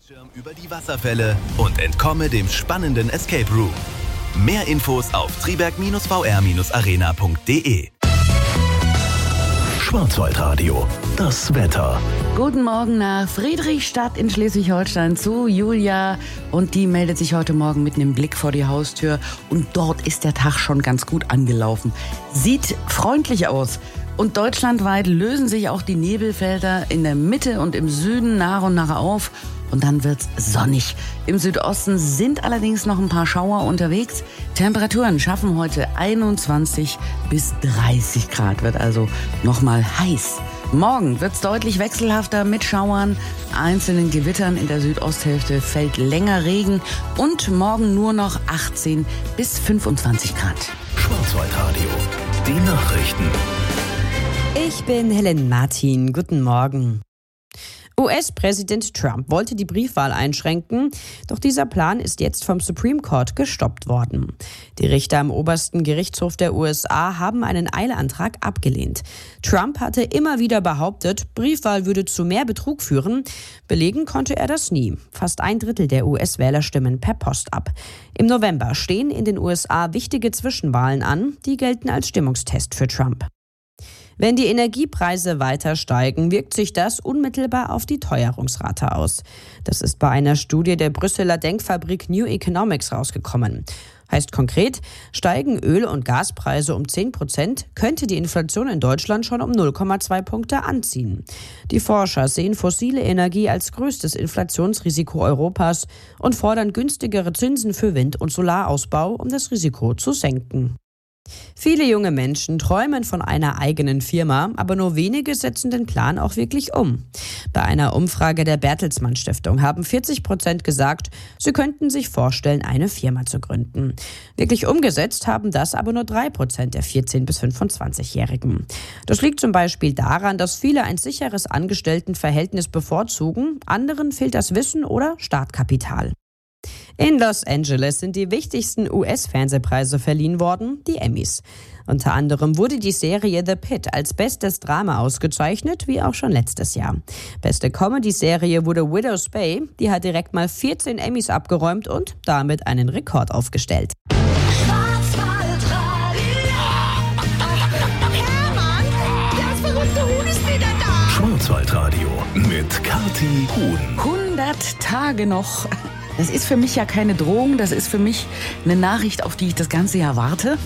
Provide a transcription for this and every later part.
Fallschirm über die Wasserfälle und entkomme dem spannenden Escape Room. Mehr Infos auf triberg-vr-arena.de. Schwarzwaldradio, das Wetter. Guten Morgen nach Friedrichstadt in Schleswig-Holstein zu Julia. Und die meldet sich heute Morgen mit einem Blick vor die Haustür. Und dort ist der Tag schon ganz gut angelaufen. Sieht freundlich aus. Und deutschlandweit lösen sich auch die Nebelfelder in der Mitte und im Süden nach und nach auf. Und dann wird's sonnig. Im Südosten sind allerdings noch ein paar Schauer unterwegs. Temperaturen schaffen heute 21 bis 30 Grad, wird also nochmal heiß. Morgen wird's deutlich wechselhafter mit Schauern, einzelnen Gewittern. In der Südosthälfte fällt länger Regen und morgen nur noch 18 bis 25 Grad. Schwarzwaldradio, die Nachrichten. Ich bin Helen Martin. Guten Morgen. US-Präsident Trump wollte die Briefwahl einschränken, doch dieser Plan ist jetzt vom Supreme Court gestoppt worden. Die Richter am obersten Gerichtshof der USA haben einen Eilantrag abgelehnt. Trump hatte immer wieder behauptet, Briefwahl würde zu mehr Betrug führen. Belegen konnte er das nie. Fast 1/3 der US-Wähler stimmen per Post ab. Im November stehen in den USA wichtige Zwischenwahlen an, die gelten als Stimmungstest für Trump. Wenn die Energiepreise weiter steigen, wirkt sich das unmittelbar auf die Teuerungsrate aus. Das ist bei einer Studie der Brüsseler Denkfabrik New Economics rausgekommen. Heißt konkret, steigen Öl- und Gaspreise um 10%, könnte die Inflation in Deutschland schon um 0,2 Punkte anziehen. Die Forscher sehen fossile Energie als größtes Inflationsrisiko Europas und fordern günstigere Zinsen für Wind- und Solarausbau, um das Risiko zu senken. Viele junge Menschen träumen von einer eigenen Firma, aber nur wenige setzen den Plan auch wirklich um. Bei einer Umfrage der Bertelsmann Stiftung haben 40% gesagt, sie könnten sich vorstellen, eine Firma zu gründen. Wirklich umgesetzt haben das aber nur 3% der 14- bis 25-Jährigen. Das liegt zum Beispiel daran, dass viele ein sicheres Angestelltenverhältnis bevorzugen, anderen fehlt das Wissen oder Startkapital. In Los Angeles sind die wichtigsten US-Fernsehpreise verliehen worden, die Emmys. Unter anderem wurde die Serie The Pitt als bestes Drama ausgezeichnet, wie auch schon letztes Jahr. Beste Comedy-Serie wurde Widow's Bay, die hat direkt mal 14 Emmys abgeräumt und damit einen Rekord aufgestellt. Schwarzwaldradio mit Kathi Huhn. 100 Tage noch. Das ist für mich ja keine Drohung, das ist für mich eine Nachricht, auf die ich das ganze Jahr warte.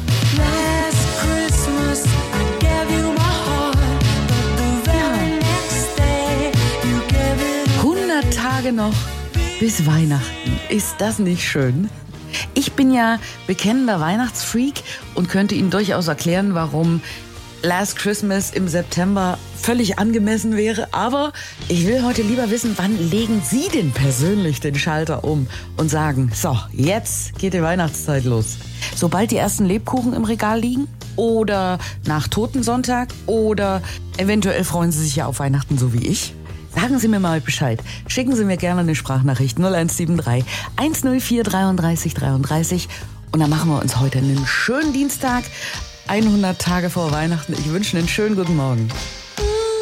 100 Tage noch bis Weihnachten. Ist das nicht schön? Ich bin ja bekennender Weihnachtsfreak und könnte Ihnen durchaus erklären, warum Last Christmas im September völlig angemessen wäre. Aber ich will heute lieber wissen, wann legen Sie denn persönlich den Schalter um und sagen, so, jetzt geht die Weihnachtszeit los. Sobald die ersten Lebkuchen im Regal liegen? Oder nach Totensonntag? Oder eventuell freuen Sie sich ja auf Weihnachten so wie ich? Sagen Sie mir mal Bescheid. Schicken Sie mir gerne eine Sprachnachricht 0173 104 33 33. Und dann machen wir uns heute einen schönen Dienstag. 100 Tage vor Weihnachten. Ich wünsche einen schönen guten Morgen.